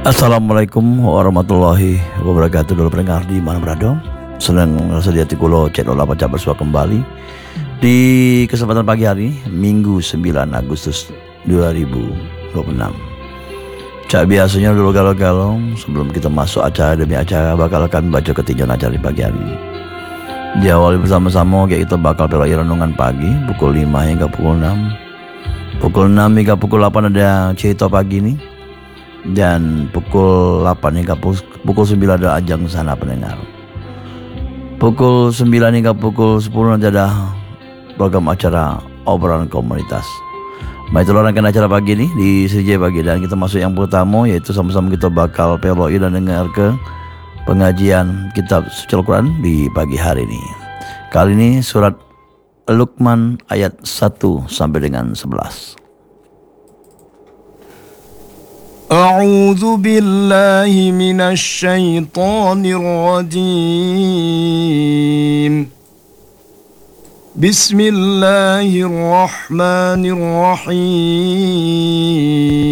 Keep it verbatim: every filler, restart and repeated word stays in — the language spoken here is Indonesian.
Assalamualaikum warahmatullahi wabarakatuh. Dulu pendengar di mana berada, senang rasa di hati kulo cek lola baca bersua kembali di kesempatan pagi hari Minggu sembilan Agustus dua ribu dua puluh enam. Cak biasanya dulu galau-galau sebelum kita masuk acara demi acara bakal kami baca ketinjauan acara di pagi hari ini. Diawali bersama-sama kayak kita bakal pelai renungan pagi pukul lima hingga pukul enam. Pukul enam hingga pukul delapan ada cerita pagi ini. Dan pukul delapan hingga pukul sembilan ada ajang sana pendengar. Pukul sembilan hingga pukul sepuluh nanti ada program acara obrolan komunitas. Baik, itu rangkaian acara pagi ini di C J pagi, dan kita masuk yang pertama, yaitu sama-sama kita bakal peloi dan dengar ke pengajian kitab suci Al-Quran di pagi hari ini. Kali ini surat Luqman ayat satu sampai dengan sebelas. A'udzu billahi minasy syaithanir rajim. Bismillahirrahmanirrahim.